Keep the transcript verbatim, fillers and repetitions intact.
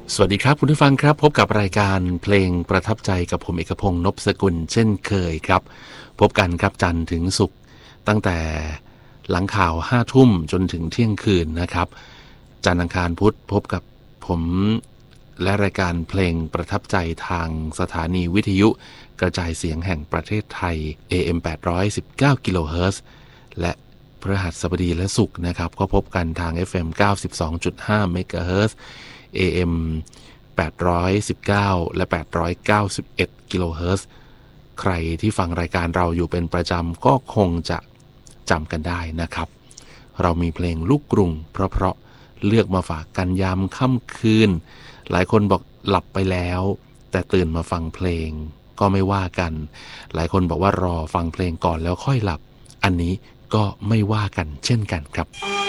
สวัสดีครับคุณผู้ฟังครับพบกับรายการเพลงประทับใจกับผมเอกพงษ์นพสกุลเช่นเคยครับพบกันครับจันทร์ถึงศุกร์ตั้งแต่หลังข่าวห้าทุ่มจนถึงเที่ยงคืนนะครับจันทร์อังคารพุธพบกับผมและรายการเพลงประทับใจทางสถานีวิทยุกระจายเสียงแห่งประเทศไทย เอ เอ็ม แปดร้อยสิบเก้า กิโลเฮิรตซ์และพฤหัสบดีและศุกร์นะครับก็พบกันทาง เอฟ เอ็ม เก้าสิบสองจุดห้า เมกะเฮิรตซ์ เอ เอ็ม แปดร้อยสิบเก้า และ แปดร้อยเก้าสิบเอ็ด กิโลเฮิรตซ์ใครที่ฟังรายการเราอยู่เป็นประจำก็คงจะจำกันได้นะครับเรามีเพลงลูกกรุงเพราะๆเลือกมาฝากกันยามค่ำคืนหลายคนบอกหลับไปแล้วแต่ตื่นมาฟังเพลงก็ไม่ว่ากันหลายคนบอกว่ารอฟังเพลงก่อนแล้วค่อยหลับอันนี้ก็ไม่ว่ากันเช่นกันครับ